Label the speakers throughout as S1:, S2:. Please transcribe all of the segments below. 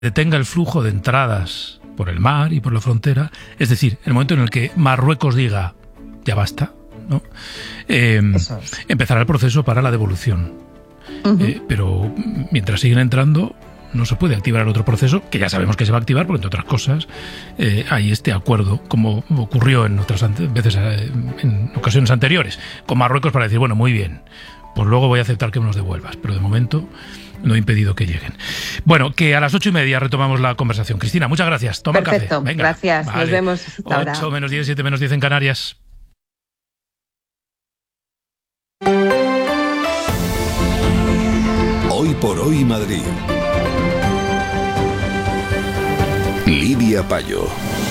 S1: detenga el flujo de entradas por el mar y por la frontera, es decir, el momento en el que Marruecos diga ya basta, ¿no? Empezará el proceso para la devolución. Pero mientras siguen entrando, no se puede activar el otro proceso, que ya sabemos que se va a activar, porque entre otras cosas hay este acuerdo, como ocurrió en otras veces, en ocasiones anteriores, con Marruecos, para decir, bueno, muy bien, pues luego voy a aceptar que me los devuelvas, pero de momento no he impedido que lleguen. Bueno, que a las 8:30 retomamos la conversación. Cristina, muchas gracias. Toma
S2: Perfecto,
S1: café. Venga,
S2: gracias.
S1: vale.
S2: Nos vemos ahora.
S1: 8 menos 10, 7 menos 10 en Canarias.
S3: Hoy por hoy Madrid. Lidia Payo.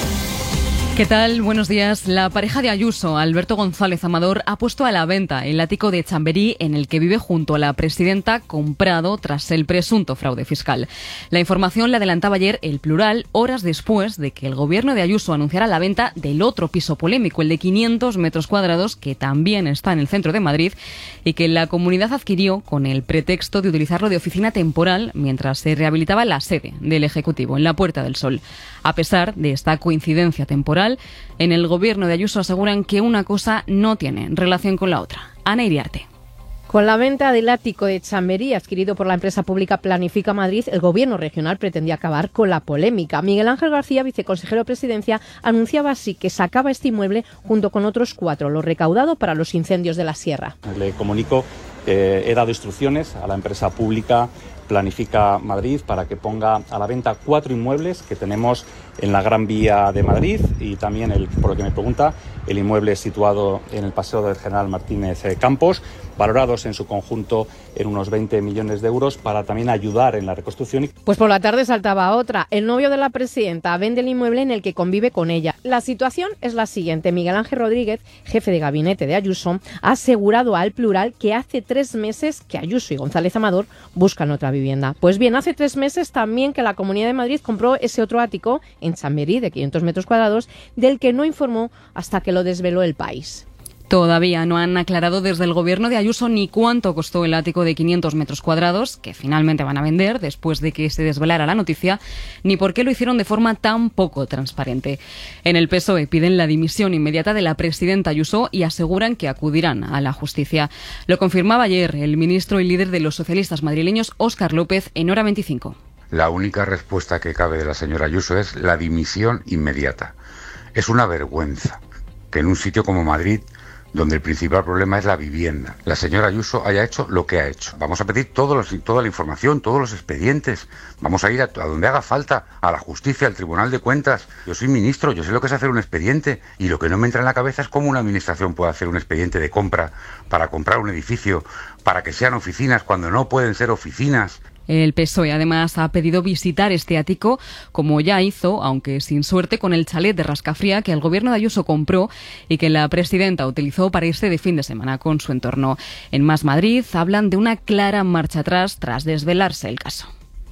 S4: ¿Qué tal? Buenos días. La pareja de Ayuso, Alberto González Amador, ha puesto a la venta el ático de Chamberí en el que vive junto a la presidenta, comprado tras el presunto fraude fiscal. La información la adelantaba ayer El Plural, horas después de que el gobierno de Ayuso anunciara la venta del otro piso polémico, el de 500 metros cuadrados, que también está en el centro de Madrid y que la comunidad adquirió con el pretexto de utilizarlo de oficina temporal mientras se rehabilitaba la sede del Ejecutivo en la Puerta del Sol. A pesar de esta coincidencia temporal, en el gobierno de Ayuso aseguran que una cosa no tiene relación con la otra. Ana Iriarte.
S5: Con la venta del ático de Chamberí, adquirido por la empresa pública Planifica Madrid, el gobierno regional pretendía acabar con la polémica. Miguel Ángel García, viceconsejero de Presidencia, anunciaba así que sacaba este inmueble junto con otros 4, lo recaudado para los incendios de la sierra.
S6: Le comunico que he dado instrucciones a la empresa pública Planifica Madrid para que ponga a la venta 4 inmuebles que tenemos en la Gran Vía de Madrid y también, por lo que me pregunta, el inmueble situado en el Paseo del General Martínez Campos, valorados en su conjunto en unos 20 millones de euros para también ayudar en la reconstrucción.
S5: Pues por la tarde saltaba otra. El novio de la presidenta vende el inmueble en el que convive con ella. La situación es la siguiente. Miguel Ángel Rodríguez, jefe de gabinete de Ayuso, ha asegurado a El Plural que hace 3 meses que Ayuso y González Amador buscan otra vivienda. Pues bien, hace 3 meses también que la Comunidad de Madrid compró ese otro ático en Chamberí de 500 metros cuadrados, del que no informó hasta que lo desveló El País.
S4: Todavía no han aclarado desde el gobierno de Ayuso ni cuánto costó el ático de 500 metros cuadrados, que finalmente van a vender después de que se desvelara la noticia, ni por qué lo hicieron de forma tan poco transparente. En el PSOE piden la dimisión inmediata de la presidenta Ayuso y aseguran que acudirán a la justicia. Lo confirmaba ayer el ministro y líder de los socialistas madrileños, Óscar López, en Hora 25.
S7: La única respuesta que cabe de la señora Ayuso es la dimisión inmediata. Es una vergüenza que en un sitio como Madrid, donde el principal problema es la vivienda, la señora Ayuso haya hecho lo que ha hecho. Vamos a pedir toda la información, todos los expedientes. Vamos a ir a donde haga falta, a la justicia, al Tribunal de Cuentas. Yo soy ministro, yo sé lo que es hacer un expediente, y lo que no me entra en la cabeza es cómo una administración puede hacer un expediente de compra para comprar un edificio, para que sean oficinas cuando no pueden ser oficinas.
S4: El PSOE además ha pedido visitar este ático, como ya hizo, aunque sin suerte, con el chalet de Rascafría que el gobierno de Ayuso compró y que la presidenta utilizó para irse de fin de semana con su entorno. En Más Madrid hablan de una clara marcha atrás tras desvelarse el caso.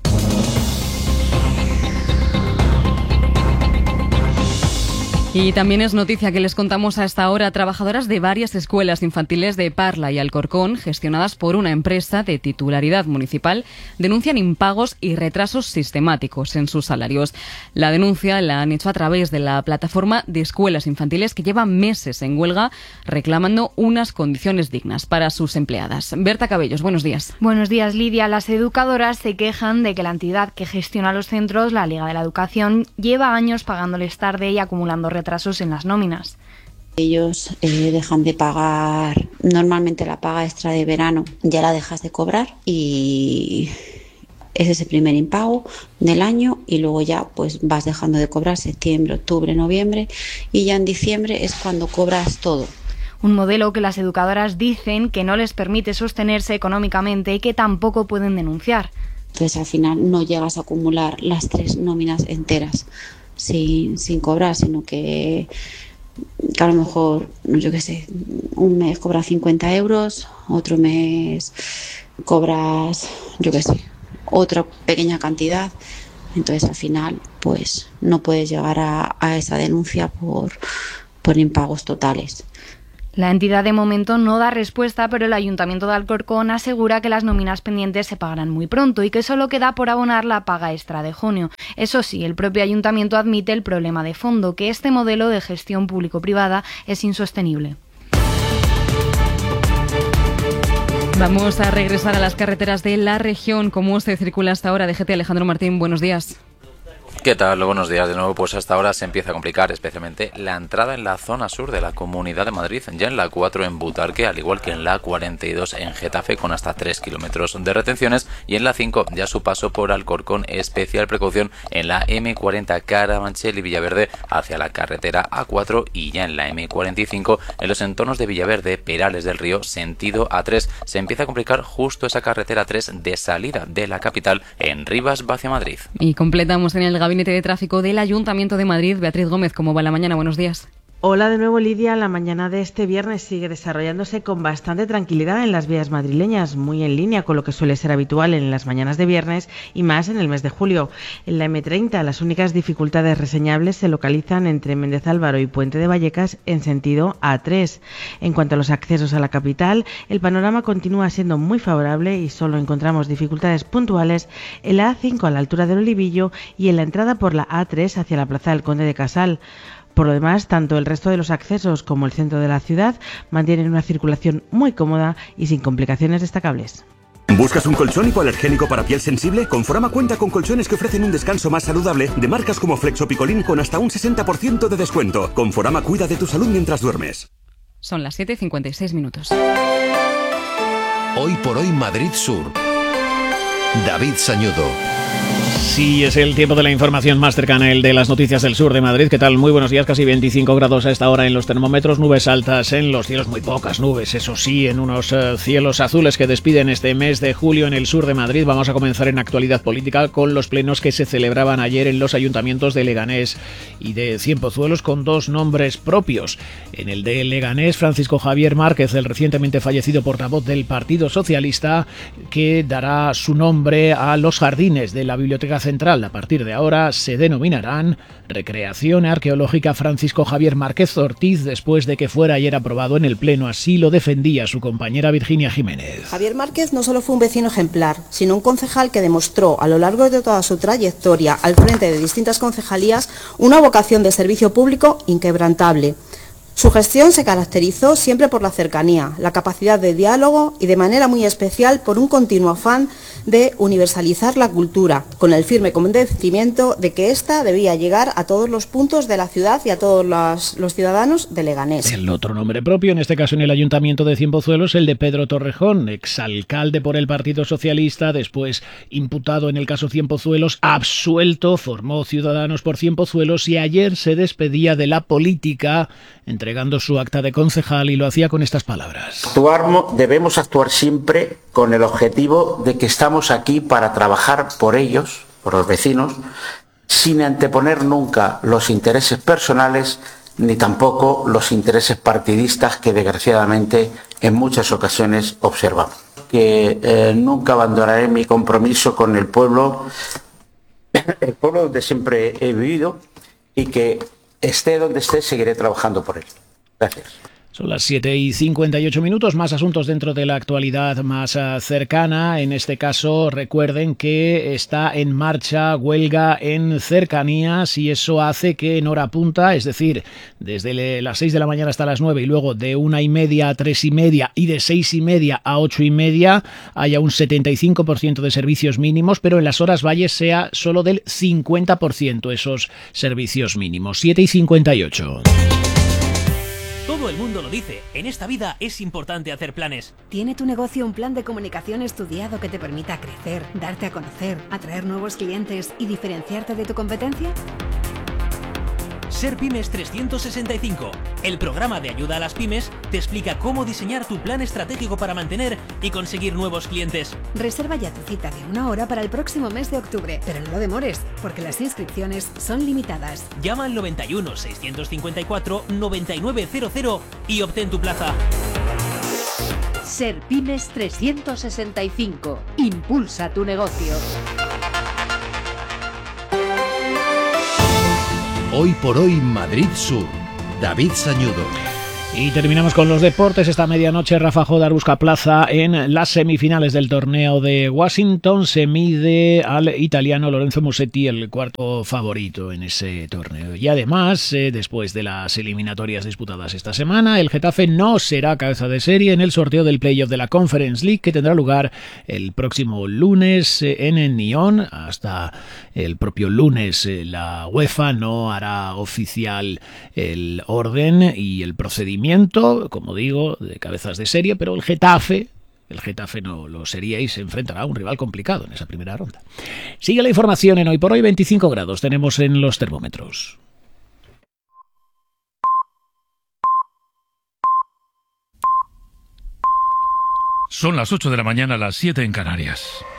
S4: Y también es noticia que les contamos a esta hora: trabajadoras de varias escuelas infantiles de Parla y Alcorcón, gestionadas por una empresa de titularidad municipal, denuncian impagos y retrasos sistemáticos en sus salarios. La denuncia la han hecho a través de la plataforma de escuelas infantiles, que lleva meses en huelga reclamando unas condiciones dignas para sus empleadas. Berta Cabellos, buenos días.
S8: Buenos días, Lidia. Las educadoras se quejan de que la entidad que gestiona los centros, la Liga de la Educación, lleva años pagándoles tarde y acumulando retrasos en las nóminas.
S9: Ellos dejan de pagar, normalmente la paga extra de verano ya la dejas de cobrar y ese es el primer impago del año, y luego ya pues vas dejando de cobrar septiembre, octubre, noviembre, y ya en diciembre es cuando cobras todo.
S8: Un modelo que las educadoras dicen que no les permite sostenerse económicamente y que tampoco pueden denunciar.
S9: Entonces al final no llegas a acumular las 3 nóminas enteras sin cobrar, sino que a lo mejor, yo qué sé, un mes cobras 50 euros, otro mes cobras, yo qué sé, otra pequeña cantidad. Entonces al final pues no puedes llegar a esa denuncia por impagos totales.
S8: La entidad de momento no da respuesta, pero el Ayuntamiento de Alcorcón asegura que las nóminas pendientes se pagarán muy pronto y que solo queda por abonar la paga extra de junio. Eso sí, el propio Ayuntamiento admite el problema de fondo, que este modelo de gestión público-privada es insostenible.
S4: Vamos a regresar a las carreteras de la región. ¿Cómo se circula hasta ahora? DGT Alejandro Martín, buenos días.
S2: ¿Qué tal? Buenos días de nuevo. Pues hasta ahora se empieza a complicar especialmente la entrada en la zona sur de la Comunidad de Madrid, ya en la 4 en Butarque, al igual que en la 42 en Getafe, con hasta 3 kilómetros de retenciones, y en la 5 ya su paso por Alcorcón, especial precaución en la M40 Carabanchel y Villaverde hacia la carretera A4, y ya en la M45 en los entornos de Villaverde, Perales del Río, sentido A3, se empieza a complicar justo esa carretera 3 de salida de la capital en Rivas hacia Madrid.
S4: Y completamos en el Gabinete de Tráfico del Ayuntamiento de Madrid. Beatriz Gómez, ¿cómo va la mañana? Buenos días.
S10: Hola de nuevo, Lidia. La mañana de este viernes sigue desarrollándose con bastante tranquilidad en las vías madrileñas, muy en línea con lo que suele ser habitual en las mañanas de viernes y más en el mes de julio. En la M30, las únicas dificultades reseñables se localizan entre Méndez Álvaro y Puente de Vallecas en sentido A3. En cuanto a los accesos a la capital, el panorama continúa siendo muy favorable y solo encontramos dificultades puntuales en la A5 a la altura del Olivillo y en la entrada por la A3 hacia la Plaza del Conde de Casal. Por lo demás, tanto el resto de los accesos como el centro de la ciudad mantienen una circulación muy cómoda y sin complicaciones destacables.
S11: ¿Buscas un colchón hipoalergénico para piel sensible? Conforama cuenta con colchones que ofrecen un descanso más saludable de marcas como Flexopicolín con hasta un 60% de descuento. Conforama cuida de tu salud mientras duermes.
S4: Son las 7:56 minutos.
S3: Hoy por hoy Madrid Sur. David Sañudo.
S12: Sí, es el tiempo de la información más cercana, el de las noticias del sur de Madrid. ¿Qué tal? Muy buenos días, casi 25 grados a esta hora en los termómetros, nubes altas en los cielos, muy pocas nubes, eso sí, en unos cielos azules que despiden este mes de julio en el sur de Madrid. Vamos a comenzar en actualidad política con los plenos que se celebraban ayer en los ayuntamientos de Leganés y de Cienpozuelos con dos nombres propios. En el de Leganés, Francisco Javier Márquez, el recientemente fallecido portavoz del Partido Socialista, que dará su nombre a los jardines de la Biblioteca Central. A partir de ahora se denominarán Recreación Arqueológica Francisco Javier Márquez Ortiz, después de que fuera ayer aprobado en el Pleno. Así lo defendía su compañera Virginia Jiménez.
S13: Javier Márquez no solo fue un vecino ejemplar, sino un concejal que demostró a lo largo de toda su trayectoria al frente de distintas concejalías una vocación de servicio público inquebrantable. Su gestión se caracterizó siempre por la cercanía, la capacidad de diálogo y de manera muy especial por un continuo afán de universalizar la cultura, con el firme convencimiento de que ésta debía llegar a todos los puntos de la ciudad y a todos los ciudadanos de Leganés.
S12: El otro nombre propio, en este caso en el Ayuntamiento de Cienpozuelos, el de Pedro Torrejón, exalcalde por el Partido Socialista, después imputado en el caso Cienpozuelos, absuelto, formó Ciudadanos por Cienpozuelos y ayer se despedía de la política entregando su acta de concejal, y lo hacía con estas palabras.
S14: Debemos actuar siempre con el objetivo de que estamos aquí para trabajar por ellos, por los vecinos, sin anteponer nunca los intereses personales ni tampoco los intereses partidistas que desgraciadamente en muchas ocasiones observamos. Que nunca abandonaré mi compromiso con el pueblo donde siempre he vivido, y que esté donde esté, seguiré trabajando por él. Gracias.
S12: Son las 7:58 minutos, más asuntos dentro de la actualidad más cercana. En este caso, recuerden que está en marcha huelga en cercanías y eso hace que en hora punta, es decir, desde las 6 de la mañana hasta las 9 y luego de 1:30 a 3:30 y de 6:30 a 8:30 haya un 75% de servicios mínimos, pero en las horas valles sea solo del 50% esos servicios mínimos. 7:58.
S15: Todo el mundo lo dice, en esta vida es importante hacer planes.
S16: ¿Tiene tu negocio un plan de comunicación estudiado que te permita crecer, darte a conocer, atraer nuevos clientes y diferenciarte de tu competencia?
S15: Ser Pymes 365, el programa de ayuda a las pymes, te explica cómo diseñar tu plan estratégico para mantener y conseguir nuevos clientes.
S16: Reserva ya tu cita de 1 hora para el próximo mes de octubre, pero no lo demores, porque las inscripciones son limitadas.
S15: Llama al 91 654 9900 y obtén tu plaza.
S17: Ser Pymes 365, impulsa tu negocio.
S3: Hoy por hoy Madrid Sur. David Sañudo.
S12: Y terminamos con los deportes. Esta medianoche Rafa Jodar busca plaza en las semifinales del torneo de Washington. Se mide al italiano Lorenzo Musetti, el cuarto favorito en ese torneo. Y además, después de las eliminatorias disputadas esta semana, el Getafe no será cabeza de serie en el sorteo del playoff de la Conference League, que tendrá lugar el próximo lunes en Nyon. Hasta el propio lunes la UEFA no hará oficial el orden y el procedimiento, como digo, de cabezas de serie, pero el Getafe no lo sería y se enfrentará a un rival complicado en esa primera ronda. Sigue la información en Hoy por Hoy. 25 grados tenemos en los termómetros.
S1: Son las 8 de la mañana, las 7 en Canarias.